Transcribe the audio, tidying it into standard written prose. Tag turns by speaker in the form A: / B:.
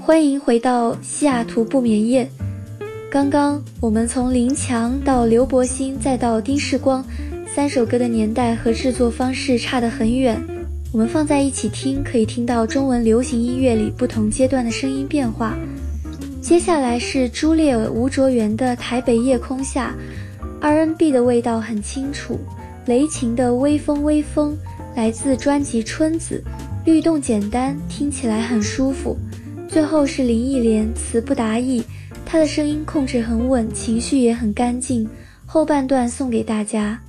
A: 欢迎回到西雅图不眠夜。刚刚我们从林强到刘柏辛再到丁世光，3首歌的年代和制作方式差得很远，我们放在一起听，可以听到中文流行音乐里不同阶段的声音变化。接下来是朱列尔·吴卓源的《台北夜空下》，R&B 的味道很清楚，雷琴的微风微风来自专辑《春子》，律动简单，听起来很舒服。最后是林忆莲，词不达意，她的声音控制很稳，情绪也很干净。后半段送给大家。